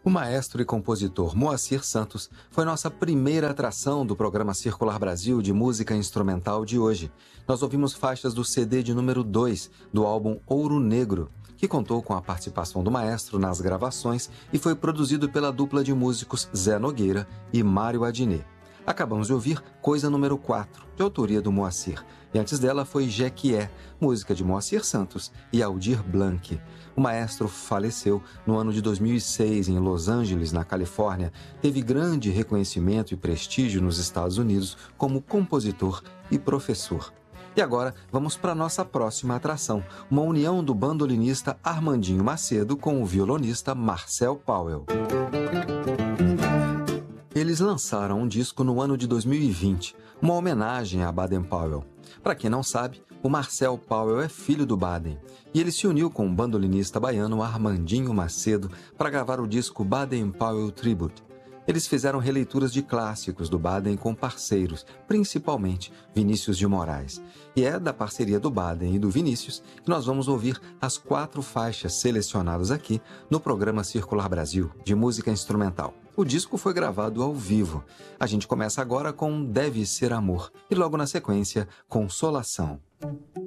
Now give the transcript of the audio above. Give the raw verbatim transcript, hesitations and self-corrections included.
O maestro e compositor Moacir Santos foi nossa primeira atração do programa Circular Brasil de música instrumental de hoje. Nós ouvimos faixas do C D de número dois do álbum Ouro Negro, que contou com a participação do maestro nas gravações e foi produzido pela dupla de músicos Zé Nogueira e Mário Adnet. Acabamos de ouvir Coisa número quatro, de autoria do Moacir, e antes dela foi Jequié, música de Moacir Santos e Aldir Blanc. O maestro faleceu no ano de dois mil e seis em Los Angeles, na Califórnia. Teve grande reconhecimento e prestígio nos Estados Unidos como compositor e professor. E agora vamos para a nossa próxima atração, uma união do bandolinista Armandinho Macedo com o violonista Marcel Powell. Eles lançaram um disco no ano de dois mil e vinte, uma homenagem a Baden-Powell. Para quem não sabe, o Marcel Powell é filho do Baden, e ele se uniu com o bandolinista baiano Armandinho Macedo para gravar o disco Baden-Powell Tribute. Eles fizeram releituras de clássicos do Baden com parceiros, principalmente Vinícius de Moraes. E é da parceria do Baden e do Vinícius que nós vamos ouvir as quatro faixas selecionadas aqui no programa Circular Brasil, de música instrumental. O disco foi gravado ao vivo. A gente começa agora com Deve Ser Amor e logo na sequência, Consolação.